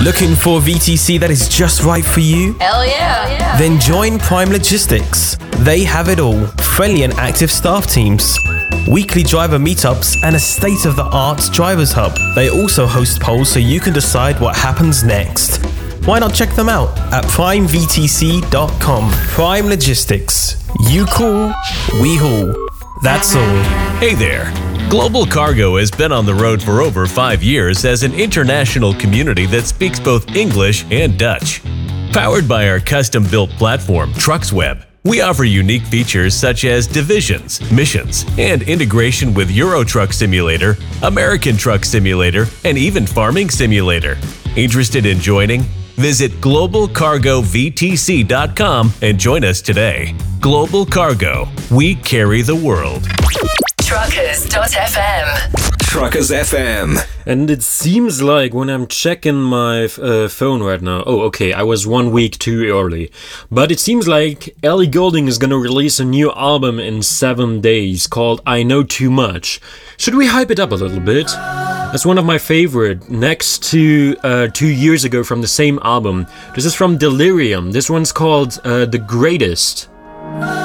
Looking for a VTC that is just right for you? Hell yeah. Then join Prime Logistics. They have it all. Friendly and active staff teams, weekly driver meetups, and a state-of-the-art drivers hub. They also host polls so you can decide what happens next. Why not check them out at primevtc.com. Prime Logistics. You call, we haul. That's all. Hey there. Global Cargo has been on the road for over 5 years as an international community that speaks both English and Dutch. Powered by our custom-built platform, TrucksWeb, we offer unique features such as divisions, missions, and integration with Euro Truck Simulator, American Truck Simulator, and even Farming Simulator. Interested in joining? Visit globalcargovtc.com and join us today. Global Cargo. We carry the world. Truckers.fm. Truckers FM. And it seems like when I'm checking my phone right now, I was 1 week too early. But it seems like Ellie Goulding is gonna release a new album in 7 days called I Know Too Much. Should we hype it up a little bit? That's one of my favorite, next to 2 years ago from the same album. This is from Delirium. This one's called The Greatest.